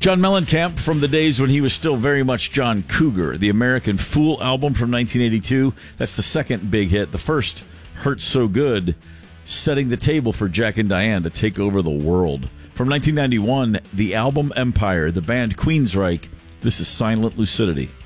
John Mellencamp from the days when he was still very much John Cougar. The American Fool album from 1982. That's the second big hit. The first, Hurt So Good, setting the table for Jack and Diane to take over the world. From 1991, the album Empire, the band Queensryche. This is Silent Lucidity.